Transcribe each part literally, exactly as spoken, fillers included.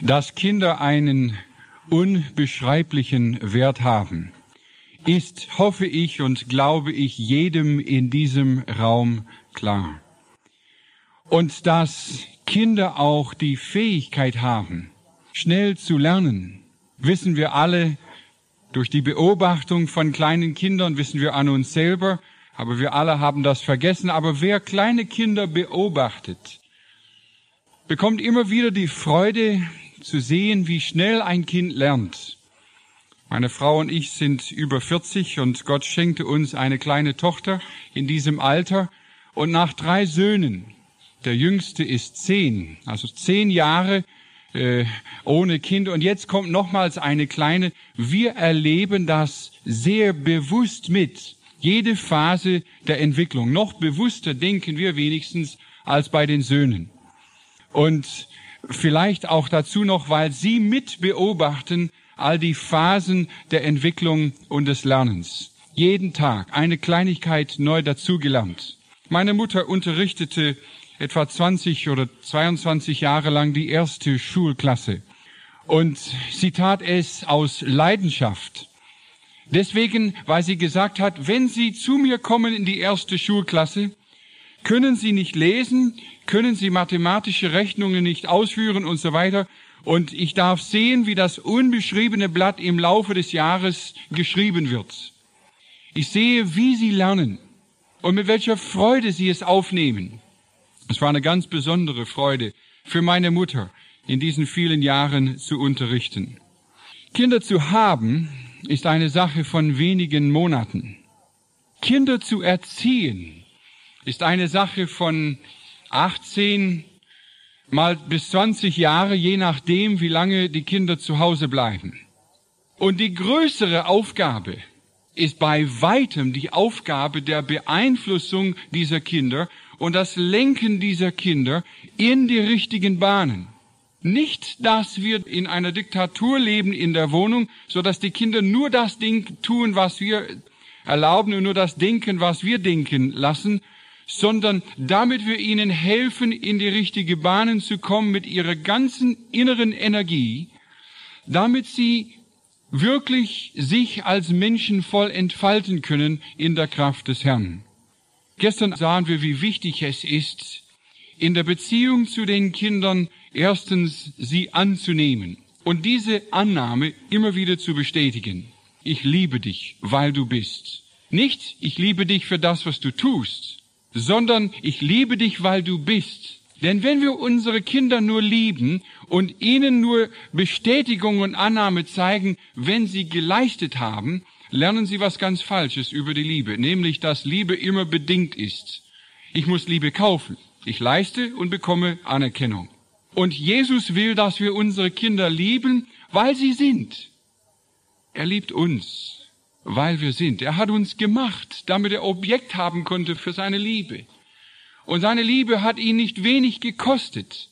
Dass Kinder einen unbeschreiblichen Wert haben, ist, hoffe ich und glaube ich, jedem in diesem Raum klar. Und dass Kinder auch die Fähigkeit haben, schnell zu lernen, wissen wir alle. Durch die Beobachtung von kleinen Kindern wissen wir an uns selber, aber wir alle haben das vergessen. Aber wer kleine Kinder beobachtet, bekommt immer wieder die Freude zu sehen, wie schnell ein Kind lernt. Meine Frau und ich sind über vierzig und Gott schenkte uns eine kleine Tochter in diesem Alter. Und nach drei Söhnen, der jüngste ist zehn, also zehn Jahre äh, ohne Kind. Und jetzt kommt nochmals eine kleine. Wir erleben das sehr bewusst mit. Jede Phase der Entwicklung. Noch bewusster denken wir wenigstens als bei den Söhnen. Und vielleicht auch dazu noch, weil sie mit beobachten all die Phasen der Entwicklung und des Lernens. Jeden Tag eine Kleinigkeit neu dazugelernt. Meine Mutter unterrichtete etwa zwanzig oder zweiundzwanzig Jahre lang die erste Schulklasse. Und sie tat es aus Leidenschaft. Deswegen, weil sie gesagt hat, wenn Sie zu mir kommen in die erste Schulklasse, können Sie nicht lesen, können Sie mathematische Rechnungen nicht ausführen und so weiter. Und ich darf sehen, wie das unbeschriebene Blatt im Laufe des Jahres geschrieben wird. Ich sehe, wie Sie lernen und mit welcher Freude Sie es aufnehmen. Es war eine ganz besondere Freude für meine Mutter, in diesen vielen Jahren zu unterrichten. Kinder zu haben, ist eine Sache von wenigen Monaten. Kinder zu erziehen, ist eine Sache von achtzehn mal bis zwanzig Jahre, je nachdem, wie lange die Kinder zu Hause bleiben. Und die größere Aufgabe ist bei weitem die Aufgabe der Beeinflussung dieser Kinder und das Lenken dieser Kinder in die richtigen Bahnen. Nicht, dass wir in einer Diktatur leben in der Wohnung, so dass die Kinder nur das Ding tun, was wir erlauben und nur das denken, was wir denken lassen, sondern damit wir ihnen helfen, in die richtige Bahnen zu kommen mit ihrer ganzen inneren Energie, damit sie wirklich sich als Menschen voll entfalten können in der Kraft des Herrn. Gestern sahen wir, wie wichtig es ist, in der Beziehung zu den Kindern erstens sie anzunehmen und diese Annahme immer wieder zu bestätigen. Ich liebe dich, weil du bist. Nicht, ich liebe dich für das, was du tust, sondern ich liebe dich, weil du bist. Denn wenn wir unsere Kinder nur lieben und ihnen nur Bestätigung und Annahme zeigen, wenn sie geleistet haben, lernen sie was ganz Falsches über die Liebe, nämlich, dass Liebe immer bedingt ist. Ich muss Liebe kaufen. Ich leiste und bekomme Anerkennung. Und Jesus will, dass wir unsere Kinder lieben, weil sie sind. Er liebt uns, weil wir sind. Er hat uns gemacht, damit er Objekt haben konnte für seine Liebe. Und seine Liebe hat ihn nicht wenig gekostet,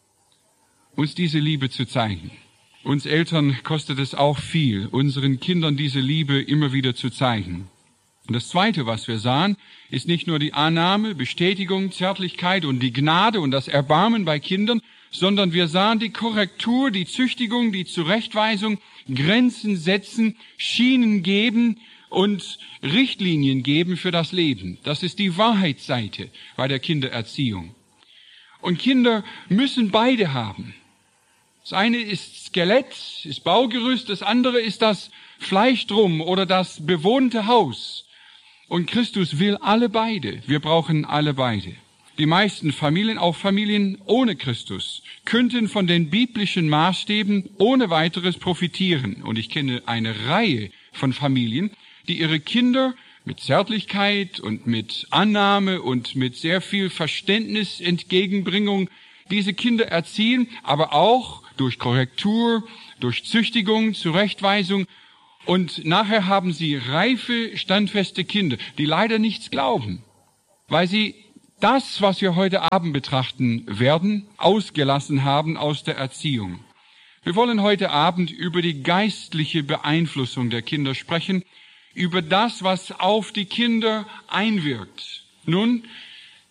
uns diese Liebe zu zeigen. Uns Eltern kostet es auch viel, unseren Kindern diese Liebe immer wieder zu zeigen. Und das Zweite, was wir sahen, ist nicht nur die Annahme, Bestätigung, Zärtlichkeit und die Gnade und das Erbarmen bei Kindern, sondern wir sahen die Korrektur, die Züchtigung, die Zurechtweisung, Grenzen setzen, Schienen geben und Richtlinien geben für das Leben. Das ist die Wahrheitsseite bei der Kindererziehung. Und Kinder müssen beide haben. Das eine ist Skelett, ist Baugerüst, das andere ist das Fleischdrum oder das bewohnte Haus. Und Christus will alle beide. Wir brauchen alle beide. Die meisten Familien, auch Familien ohne Christus, könnten von den biblischen Maßstäben ohne weiteres profitieren. Und ich kenne eine Reihe von Familien, die ihre Kinder mit Zärtlichkeit und mit Annahme und mit sehr viel Verständnis, Entgegenbringung diese Kinder erziehen, aber auch durch Korrektur, durch Züchtigung, Zurechtweisung. Und nachher haben sie reife, standfeste Kinder, die leider nichts glauben, weil sie das, was wir heute Abend betrachten werden, ausgelassen haben aus der Erziehung. Wir wollen heute Abend über die geistliche Beeinflussung der Kinder sprechen, über das, was auf die Kinder einwirkt. Nun,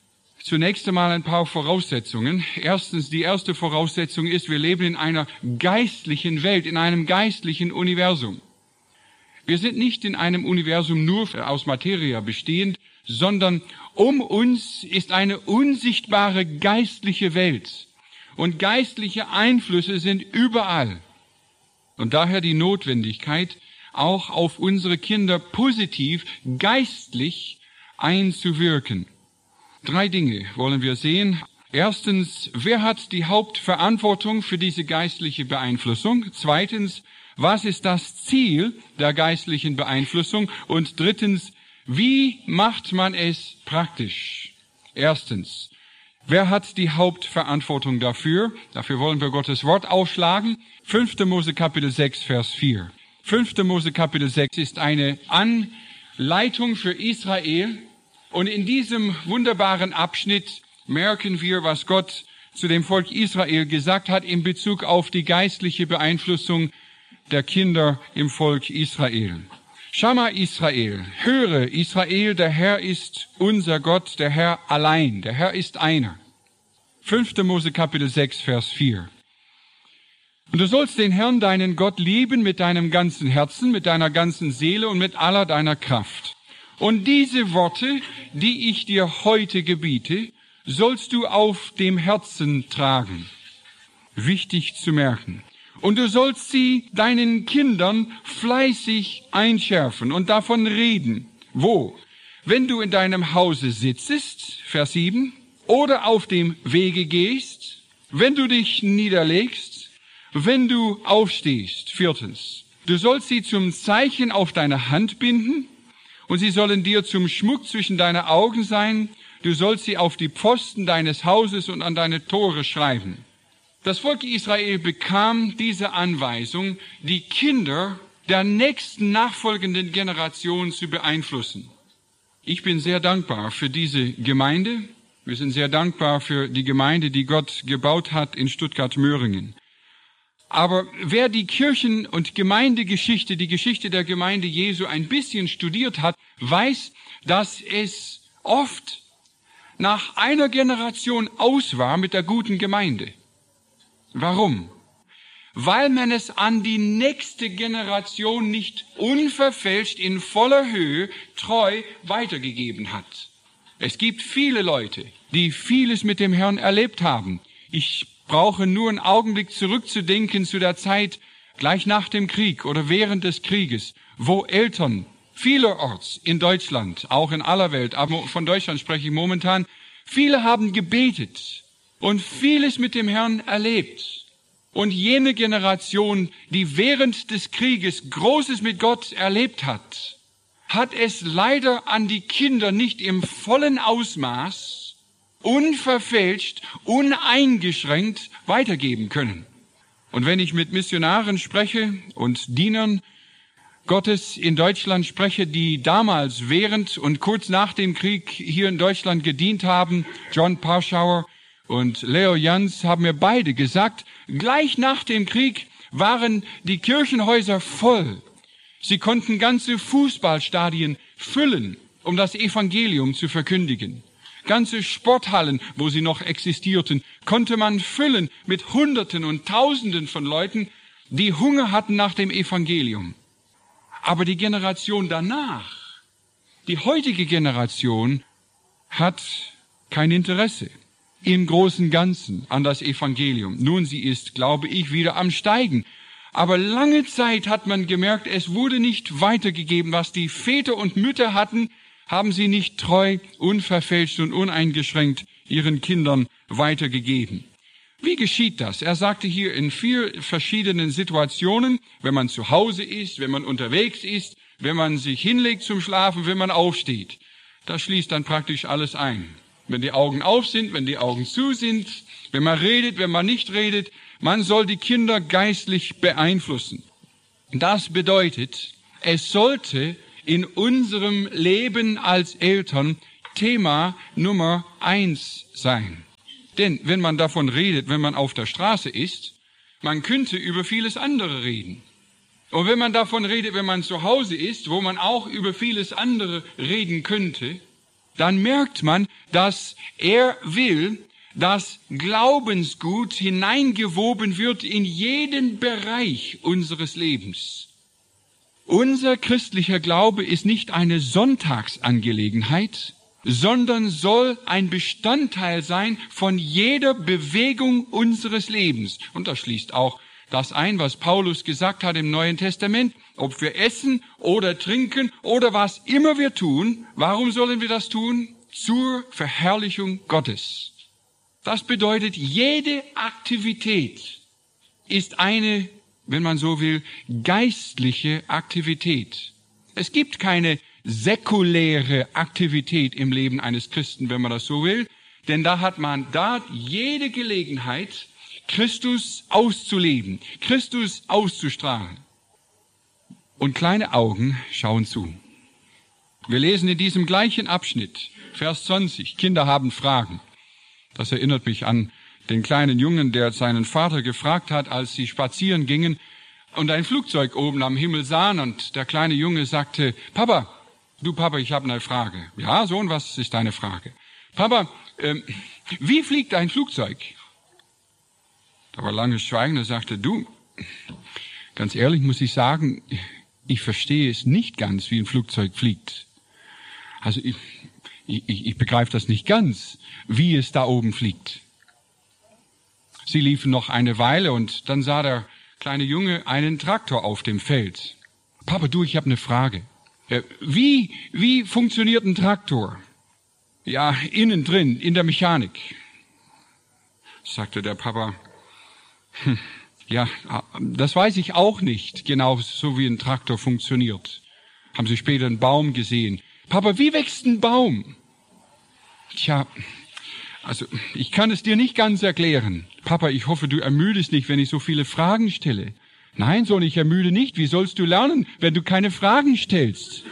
Zunächst einmal ein paar Voraussetzungen. Erstens, die erste Voraussetzung ist, wir leben in einer geistlichen Welt, in einem geistlichen Universum. Wir sind nicht in einem Universum nur aus Materie bestehend, sondern um uns ist eine unsichtbare geistliche Welt. Und geistliche Einflüsse sind überall. Und daher die Notwendigkeit, auch auf unsere Kinder positiv, geistlich einzuwirken. Drei Dinge wollen wir sehen. Erstens, wer hat die Hauptverantwortung für diese geistliche Beeinflussung? Zweitens, was ist das Ziel der geistlichen Beeinflussung? Und drittens, wie macht man es praktisch? Erstens, wer hat die Hauptverantwortung dafür? Dafür wollen wir Gottes Wort aufschlagen. fünfter Mose Kapitel sechs, Vers vier. fünfter Mose Kapitel sechs ist eine Anleitung für Israel. Und in diesem wunderbaren Abschnitt merken wir, was Gott zu dem Volk Israel gesagt hat in Bezug auf die geistliche Beeinflussung der Kinder im Volk Israel. Schama Israel, höre Israel, der Herr ist unser Gott, der Herr allein, der Herr ist einer. fünfter Mose Kapitel sechs, Vers vier. Und du sollst den Herrn, deinen Gott, lieben mit deinem ganzen Herzen, mit deiner ganzen Seele und mit aller deiner Kraft. Und diese Worte, die ich dir heute gebiete, sollst du auf dem Herzen tragen. Wichtig zu merken. Und du sollst sie deinen Kindern fleißig einschärfen und davon reden. Wo? Wenn du in deinem Hause sitzest, Vers sieben, oder auf dem Wege gehst, wenn du dich niederlegst, wenn du aufstehst. Viertens. Du sollst sie zum Zeichen auf deine Hand binden, und sie sollen dir zum Schmuck zwischen deine Augen sein. Du sollst sie auf die Pfosten deines Hauses und an deine Tore schreiben. Das Volk Israel bekam diese Anweisung, die Kinder der nächsten nachfolgenden Generation zu beeinflussen. Ich bin sehr dankbar für diese Gemeinde. Wir sind sehr dankbar für die Gemeinde, die Gott gebaut hat in Stuttgart-Möhringen. Aber wer die Kirchen- und Gemeindegeschichte, die Geschichte der Gemeinde Jesu ein bisschen studiert hat, weiß, dass es oft nach einer Generation aus war mit der guten Gemeinde. Warum? Weil man es an die nächste Generation nicht unverfälscht in voller Höhe treu weitergegeben hat. Es gibt viele Leute, die vieles mit dem Herrn erlebt haben. Ich brauche nur einen Augenblick zurückzudenken zu der Zeit gleich nach dem Krieg oder während des Krieges, wo Eltern vielerorts in Deutschland, auch in aller Welt, aber von Deutschland spreche ich momentan, viele haben gebetet und vieles mit dem Herrn erlebt. Und jene Generation, die während des Krieges Großes mit Gott erlebt hat, hat es leider an die Kinder nicht im vollen Ausmaß, unverfälscht, uneingeschränkt weitergeben können. Und wenn ich mit Missionaren spreche und Dienern Gottes in Deutschland spreche, die damals während und kurz nach dem Krieg hier in Deutschland gedient haben, John Parschauer und Leo Jans, haben mir beide gesagt, gleich nach dem Krieg waren die Kirchenhäuser voll. Sie konnten ganze Fußballstadien füllen, um das Evangelium zu verkündigen. Ganze Sporthallen, wo sie noch existierten, konnte man füllen mit Hunderten und Tausenden von Leuten, die Hunger hatten nach dem Evangelium. Aber die Generation danach, die heutige Generation, hat kein Interesse im großen Ganzen an das Evangelium. Nun, sie ist, glaube ich, wieder am Steigen. Aber lange Zeit hat man gemerkt, es wurde nicht weitergegeben, was die Väter und Mütter hatten, haben sie nicht treu, unverfälscht und uneingeschränkt ihren Kindern weitergegeben. Wie geschieht das? Er sagte hier in vier verschiedenen Situationen, wenn man zu Hause ist, wenn man unterwegs ist, wenn man sich hinlegt zum Schlafen, wenn man aufsteht. Das schließt dann praktisch alles ein. Wenn die Augen auf sind, wenn die Augen zu sind, wenn man redet, wenn man nicht redet, man soll die Kinder geistlich beeinflussen. Das bedeutet, es sollte in unserem Leben als Eltern Thema Nummer eins sein. Denn wenn man davon redet, wenn man auf der Straße ist, man könnte über vieles andere reden. Und wenn man davon redet, wenn man zu Hause ist, wo man auch über vieles andere reden könnte, dann merkt man, dass er will, dass Glaubensgut hineingewoben wird in jeden Bereich unseres Lebens. Unser christlicher Glaube ist nicht eine Sonntagsangelegenheit, sondern soll ein Bestandteil sein von jeder Bewegung unseres Lebens. Und das schließt auch das ein, was Paulus gesagt hat im Neuen Testament. Ob wir essen oder trinken oder was immer wir tun, warum sollen wir das tun? Zur Verherrlichung Gottes. Das bedeutet, jede Aktivität ist eine, wenn man so will, geistliche Aktivität. Es gibt keine säkuläre Aktivität im Leben eines Christen, wenn man das so will, denn da hat man da jede Gelegenheit, Christus auszuleben, Christus auszustrahlen. Und kleine Augen schauen zu. Wir lesen in diesem gleichen Abschnitt, Vers zwanzig, Kinder haben Fragen. Das erinnert mich an den kleinen Jungen, der seinen Vater gefragt hat, als sie spazieren gingen und ein Flugzeug oben am Himmel sahen, und der kleine Junge sagte, Papa, du Papa, ich habe eine Frage. Ja, Sohn, was ist deine Frage? Papa, ähm, wie fliegt ein Flugzeug? Da war langes Schweigen, er sagte, du, ganz ehrlich muss ich sagen, ich verstehe es nicht ganz, wie ein Flugzeug fliegt. Also ich, ich, ich begreife das nicht ganz, wie es da oben fliegt. Sie liefen noch eine Weile und dann sah der kleine Junge einen Traktor auf dem Feld. Papa, du, ich habe eine Frage. Wie, wie funktioniert ein Traktor? Ja, innen drin, in der Mechanik. Sagte der Papa, hm, ja, das weiß ich auch nicht, genau so wie ein Traktor funktioniert. Haben Sie später einen Baum gesehen? Papa, wie wächst ein Baum? Tja, also ich kann es dir nicht ganz erklären. Papa, ich hoffe, du ermüdest nicht, wenn ich so viele Fragen stelle. Nein, Sohn, ich ermüde nicht. Wie sollst du lernen, wenn du keine Fragen stellst?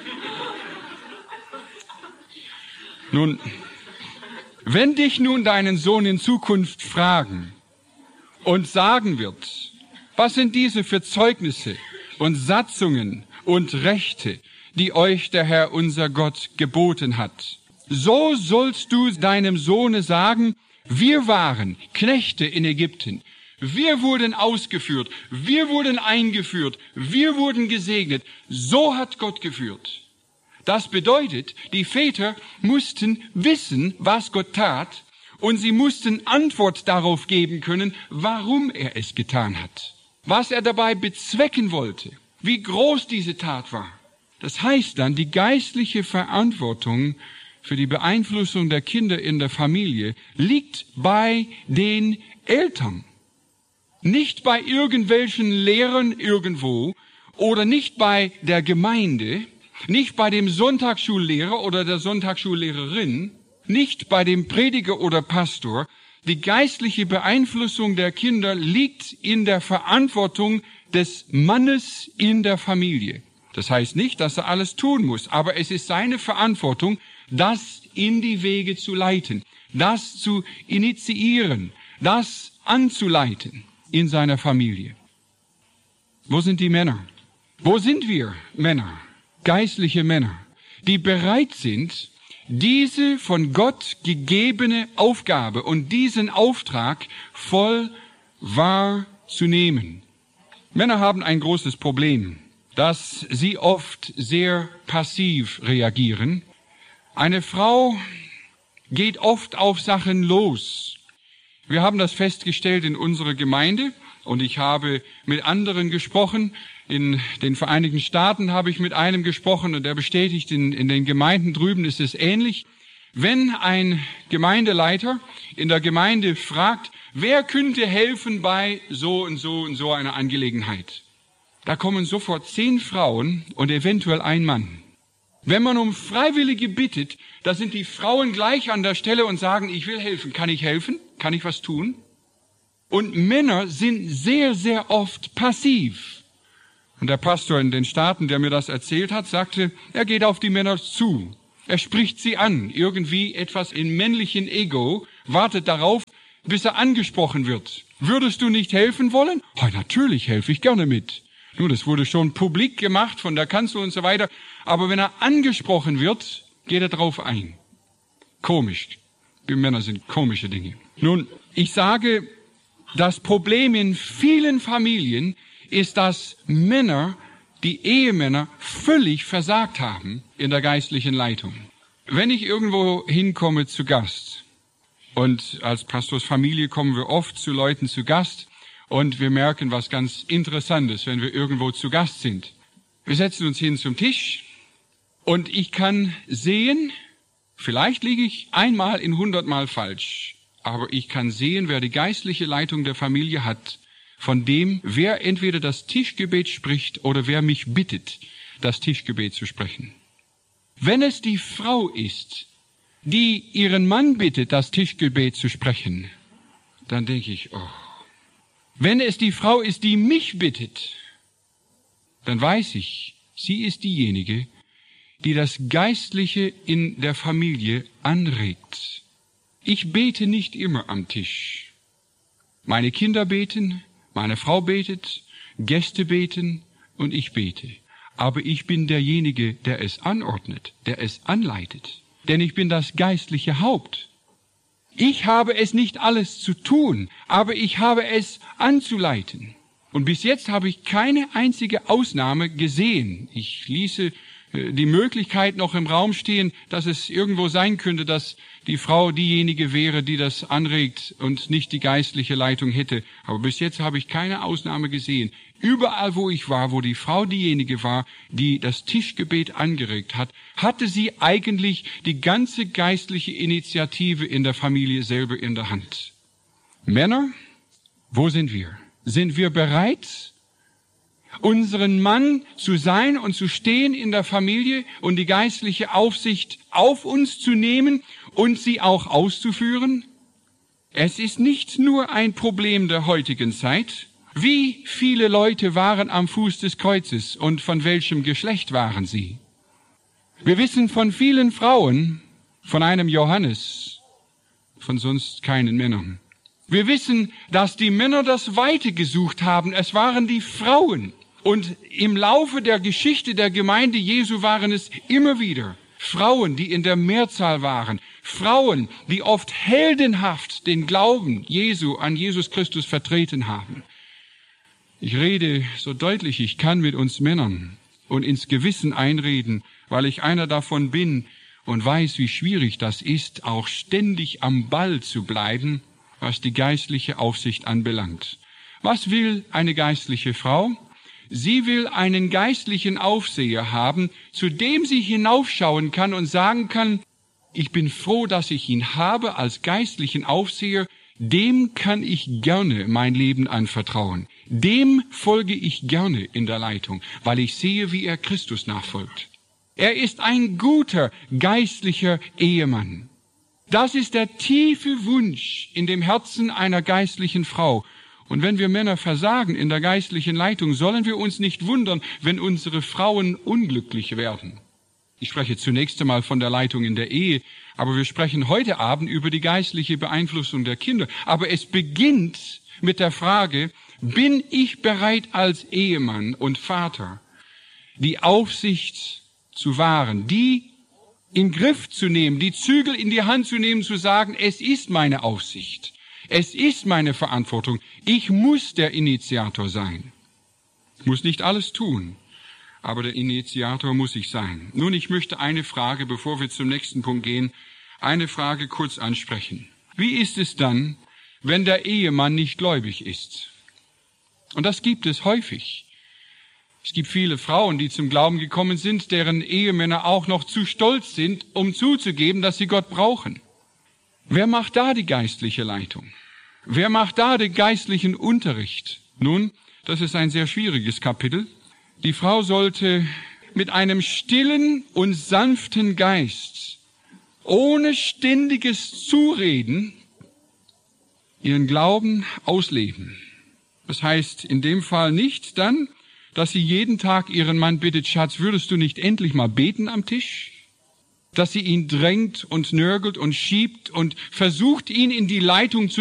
Nun, wenn dich nun deinen Sohn in Zukunft fragen und sagen wird, was sind diese für Zeugnisse und Satzungen und Rechte, die euch der Herr unser Gott geboten hat, so sollst du deinem Sohne sagen, wir waren Knechte in Ägypten. Wir wurden ausgeführt, wir wurden eingeführt, wir wurden gesegnet. So hat Gott geführt. Das bedeutet, die Väter mussten wissen, was Gott tat, und sie mussten Antwort darauf geben können, warum er es getan hat, was er dabei bezwecken wollte, wie groß diese Tat war. Das heißt dann, die geistliche Verantwortung für die Beeinflussung der Kinder in der Familie liegt bei den Eltern. Nicht bei irgendwelchen Lehrern irgendwo oder nicht bei der Gemeinde, nicht bei dem Sonntagsschullehrer oder der Sonntagsschullehrerin, nicht bei dem Prediger oder Pastor. Die geistliche Beeinflussung der Kinder liegt in der Verantwortung des Mannes in der Familie. Das heißt nicht, dass er alles tun muss, aber es ist seine Verantwortung, das in die Wege zu leiten, das zu initiieren, das anzuleiten in seiner Familie. Wo sind die Männer? Wo sind wir Männer, geistliche Männer, die bereit sind, diese von Gott gegebene Aufgabe und diesen Auftrag voll wahrzunehmen? Männer haben ein großes Problem, dass sie oft sehr passiv reagieren. Eine Frau geht oft auf Sachen los. Wir haben das festgestellt in unserer Gemeinde und ich habe mit anderen gesprochen. In den Vereinigten Staaten habe ich mit einem gesprochen und der bestätigt, in, in den Gemeinden drüben ist es ähnlich. Wenn ein Gemeindeleiter in der Gemeinde fragt, wer könnte helfen bei so und so und so einer Angelegenheit? Da kommen sofort zehn Frauen und eventuell ein Mann. Wenn man um Freiwillige bittet, da sind die Frauen gleich an der Stelle und sagen, ich will helfen. Kann ich helfen? Kann ich was tun? Und Männer sind sehr, sehr oft passiv. Und der Pastor in den Staaten, der mir das erzählt hat, sagte, er geht auf die Männer zu. Er spricht sie an. Irgendwie etwas in männlichen Ego wartet darauf, bis er angesprochen wird. Würdest du nicht helfen wollen? Oh, natürlich helfe ich gerne mit. Nun, das wurde schon publik gemacht von der Kanzel und so weiter. Aber wenn er angesprochen wird, geht er drauf ein. Komisch. Wir Männer sind komische Dinge. Nun, ich sage, das Problem in vielen Familien ist, dass Männer, die Ehemänner, völlig versagt haben in der geistlichen Leitung. Wenn ich irgendwo hinkomme zu Gast, und als Pastors Familie kommen wir oft zu Leuten zu Gast, und wir merken was ganz Interessantes, wenn wir irgendwo zu Gast sind. Wir setzen uns hin zum Tisch, und ich kann sehen, vielleicht liege ich einmal in hundertmal falsch, aber ich kann sehen, wer die geistliche Leitung der Familie hat, von dem, wer entweder das Tischgebet spricht oder wer mich bittet, das Tischgebet zu sprechen. Wenn es die Frau ist, die ihren Mann bittet, das Tischgebet zu sprechen, dann denke ich, oh. Wenn es die Frau ist, die mich bittet, dann weiß ich, sie ist diejenige, die das Geistliche in der Familie anregt. Ich bete nicht immer am Tisch. Meine Kinder beten, meine Frau betet, Gäste beten und ich bete. Aber ich bin derjenige, der es anordnet, der es anleitet. Denn ich bin das geistliche Haupt. Ich habe es nicht alles zu tun, aber ich habe es anzuleiten. Und bis jetzt habe ich keine einzige Ausnahme gesehen. Ich ließe die Möglichkeit noch im Raum stehen, dass es irgendwo sein könnte, dass die Frau diejenige wäre, die das anregt und nicht die geistliche Leitung hätte. Aber bis jetzt habe ich keine Ausnahme gesehen. Überall, wo ich war, wo die Frau diejenige war, die das Tischgebet angeregt hat, hatte sie eigentlich die ganze geistliche Initiative in der Familie selber in der Hand. Männer, wo sind wir? Sind wir bereit, unseren Mann zu sein und zu stehen in der Familie und die geistliche Aufsicht auf uns zu nehmen und sie auch auszuführen? Es ist nicht nur ein Problem der heutigen Zeit. Wie viele Leute waren am Fuß des Kreuzes und von welchem Geschlecht waren sie? Wir wissen von vielen Frauen, von einem Johannes, von sonst keinen Männern. Wir wissen, dass die Männer das Weite gesucht haben. Es waren die Frauen. Und im Laufe der Geschichte der Gemeinde Jesu waren es immer wieder Frauen, die in der Mehrzahl waren. Frauen, die oft heldenhaft den Glauben Jesu an Jesus Christus vertreten haben. Ich rede so deutlich ich kann mit uns Männern und ins Gewissen einreden, weil ich einer davon bin und weiß, wie schwierig das ist, auch ständig am Ball zu bleiben, was die geistliche Aufsicht anbelangt. Was will eine geistliche Frau? Sie will einen geistlichen Aufseher haben, zu dem sie hinaufschauen kann und sagen kann, ich bin froh, dass ich ihn habe als geistlichen Aufseher, dem kann ich gerne mein Leben anvertrauen. Dem folge ich gerne in der Leitung, weil ich sehe, wie er Christus nachfolgt. Er ist ein guter geistlicher Ehemann. Das ist der tiefe Wunsch in dem Herzen einer geistlichen Frau. Und wenn wir Männer versagen in der geistlichen Leitung, sollen wir uns nicht wundern, wenn unsere Frauen unglücklich werden. Ich spreche zunächst einmal von der Leitung in der Ehe, aber wir sprechen heute Abend über die geistliche Beeinflussung der Kinder. Aber es beginnt mit der Frage, bin ich bereit als Ehemann und Vater, die Aufsicht zu wahren, die in Griff zu nehmen, die Zügel in die Hand zu nehmen, zu sagen, es ist meine Aufsicht, es ist meine Verantwortung, ich muss der Initiator sein. Ich muss nicht alles tun, aber der Initiator muss ich sein. Nun, ich möchte eine Frage, bevor wir zum nächsten Punkt gehen, eine Frage kurz ansprechen. Wie ist es dann, wenn der Ehemann nicht gläubig ist? Und das gibt es häufig. Es gibt viele Frauen, die zum Glauben gekommen sind, deren Ehemänner auch noch zu stolz sind, um zuzugeben, dass sie Gott brauchen. Wer macht da die geistliche Leitung? Wer macht da den geistlichen Unterricht? Nun, das ist ein sehr schwieriges Kapitel. Die Frau sollte mit einem stillen und sanften Geist, ohne ständiges Zureden, ihren Glauben ausleben. Das heißt in dem Fall nicht dann, dass sie jeden Tag ihren Mann bittet, Schatz, würdest du nicht endlich mal beten am Tisch? Dass sie ihn drängt und nörgelt und schiebt und versucht, ihn in die Leitung zu